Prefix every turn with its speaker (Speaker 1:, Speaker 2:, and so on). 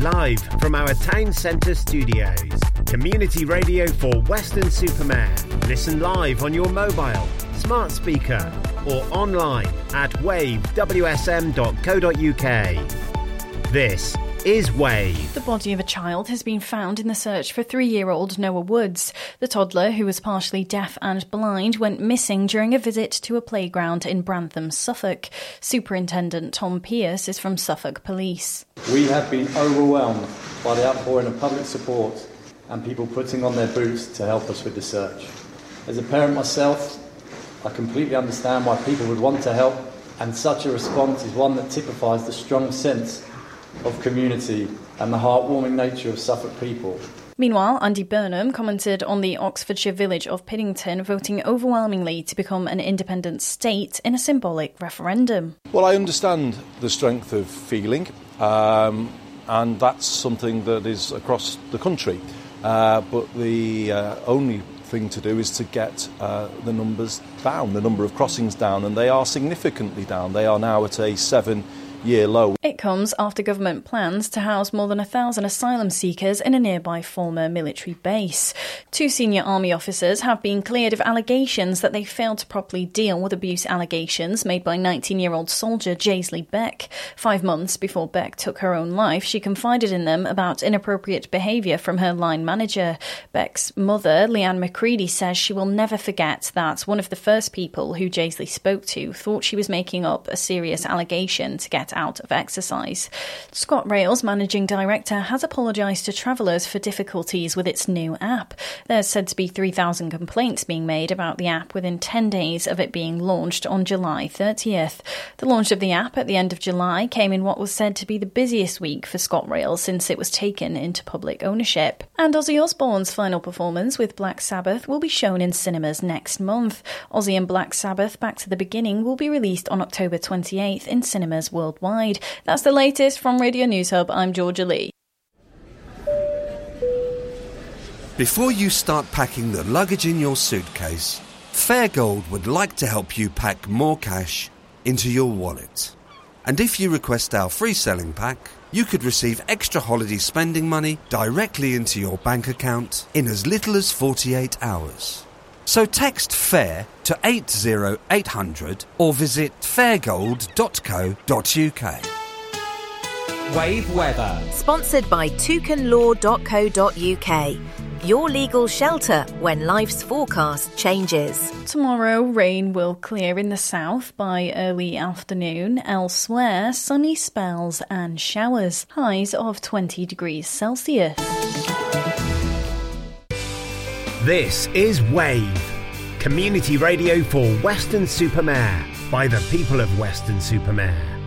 Speaker 1: live from our town centre studios. Community radio for Weston-super-Mare. Listen live on your mobile, smart speaker or online at wavewsm.co.uk. This is Wave.
Speaker 2: The body of a child has been found in the search for 3-year-old Noah Woods. The toddler, who was partially deaf and blind, went missing during a visit to a playground in Brantham, Suffolk. Superintendent Tom Pearce is from Suffolk Police.
Speaker 3: We have been overwhelmed by the outpouring of public support and people putting on their boots to help us with the search. As a parent myself, I completely understand why people would want to help, and such a response is one that typifies the strong sense of community and the heartwarming nature of Suffolk people.
Speaker 2: Meanwhile, Andy Burnham commented on the Oxfordshire village of Piddington voting overwhelmingly to become an independent state in a symbolic referendum.
Speaker 4: Well, I understand the strength of feeling, and that's something that is across the country. But the only thing to do is to get the numbers down, the number of crossings down, and they are significantly down. They are now at a 7-year low.
Speaker 2: It comes after government plans to house more than 1,000 asylum seekers in a nearby former military base. 2 senior army officers have been cleared of allegations that they failed to properly deal with abuse allegations made by 19-year-old soldier Jaisley Beck. 5 months before Beck took her own life, she confided in them about inappropriate behaviour from her line manager. Beck's mother, Leanne McCready, says she will never forget that one of the first people who Jaisley spoke to thought she was making up a serious allegation to get out of exercise. ScotRail's managing director has apologised to travellers for difficulties with its new app. There's said to be 3,000 complaints being made about the app within 10 days of it being launched on July 30th. The launch of the app at the end of July came in what was said to be the busiest week for ScotRail since it was taken into public ownership. And Ozzy Osbourne's final performance with Black Sabbath will be shown in cinemas next month. Ozzy and Black Sabbath Back to the Beginning will be released on October 28th in cinemas worldwide. That's the latest from Radio News Hub. I'm Georgia Lee.
Speaker 5: Before you start packing the luggage in your suitcase, Fairgold would like to help you pack more cash into your wallet. And if you request our free selling pack, you could receive extra holiday spending money directly into your bank account in as little as 48 hours. So text FAIR to 80800 or visit fairgold.co.uk.
Speaker 6: Wave weather.
Speaker 7: Sponsored by toucanlaw.co.uk. Your legal shelter when life's forecast changes.
Speaker 2: Tomorrow, rain will clear in the south by early afternoon. Elsewhere, sunny spells and showers. Highs of 20 degrees Celsius.
Speaker 1: This is Wave. Community radio for Weston-super-Mare by the people of Weston-super-Mare.